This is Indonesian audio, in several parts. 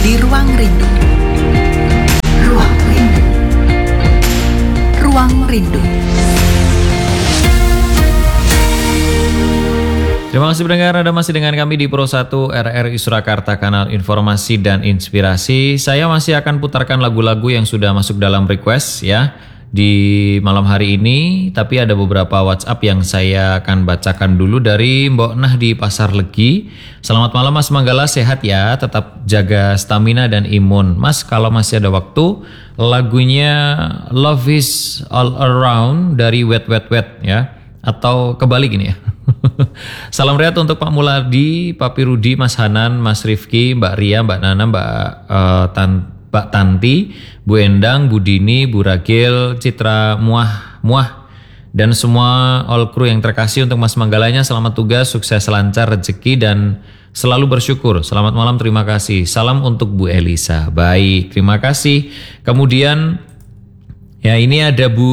di Ruang Rindu. Ruang Rindu. Ruang Rindu. Terima kasih pendengar, Anda masih dengan kami di Pro 1 RRI Surakarta, kanal informasi dan inspirasi. Saya masih akan putarkan lagu-lagu yang sudah masuk dalam request ya di malam hari ini. Tapi ada beberapa WhatsApp yang saya akan bacakan dulu dari Mbok Nah di Pasar Legi. Selamat malam Mas Manggala, sehat ya, tetap jaga stamina dan imun. Mas, kalau masih ada waktu, lagunya Love Is All Around dari Wet Wet Wet ya. Atau kebalik ini ya. Salam rehat untuk Pak Muladi, Papi Rudi, Mas Hanan, Mas Rifki, Mbak Ria, Mbak Nana, Mbak Tanti, Bu Endang, Bu Dini, Bu Ragil, Citra Muah, dan semua all crew yang terkasih. Untuk Mas Manggalanya selamat tugas, sukses, lancar, rezeki, dan selalu bersyukur. Selamat malam, terima kasih. Salam untuk Bu Elisa. Baik, terima kasih. Kemudian ya ini ada Bu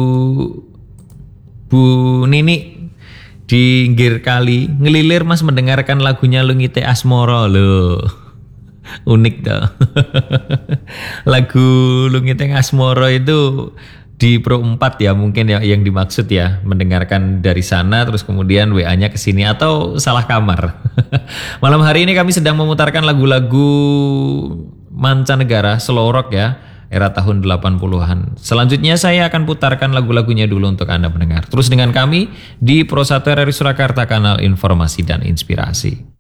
Nini di Pinggir Kali, ngelilir Mas mendengarkan lagunya Lungite Asmoro loh. Unik dah. Lagu Lungite Asmoro itu di Pro 4 ya mungkin ya yang dimaksud ya, mendengarkan dari sana terus kemudian WA-nya ke sini atau salah kamar. Malam hari ini kami sedang memutarkan lagu-lagu mancanegara, slow rock ya, era tahun 80-an. Selanjutnya saya akan putarkan lagu-lagunya dulu untuk Anda mendengar. Terus dengan kami di Pro 1 RRI Surakarta, kanal informasi dan inspirasi.